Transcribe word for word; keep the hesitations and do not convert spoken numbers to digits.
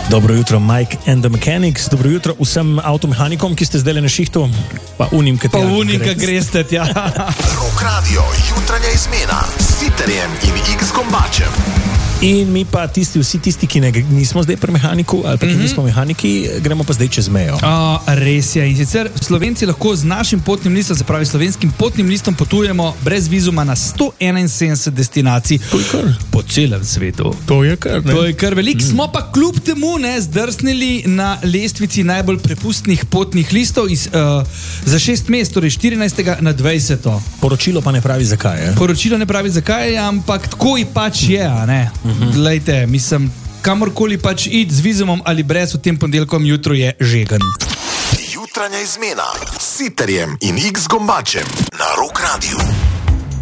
Dobro jutro, Mike and the Mechanics. Dobro jutro vsem avtomehanikom, ki ste zdaj na šihtu. Pa unim, ki pa unim, ki greste, ja. Rock Radio, jutranja izmena s Siterjem in X-Gombačem. In mi pa tisti, vsi tisti, ki ne, nismo zdaj pri mehaniku, ali pa ki mm-hmm. nismo mehaniki, gremo pa zdaj čez mejo. O, res je. In sicer Slovenci lahko z našim potnim listom, se pravi slovenskim potnim listom, potujemo brez vizuma na sto enainsedemdeset destinacij po celem svetu. To je kar, ne? To je kar velik. Mm. Smo pa kljub temu ne zdrsnili na lestvici najbolj prepustnih potnih listov iz, uh, za šest mest, torej štirinajstega na dvajseto. Poročilo pa ne pravi zakaj, je? Poročilo ne pravi zakaj, ampak tako i pač je, a ne? Glejte, mislim, kamorkoli pač id z vizumom ali brez, v tem ponedeljkom jutro je žegen. Jutranja izmena s Siterjem in X-Gombačem na Rock Radio.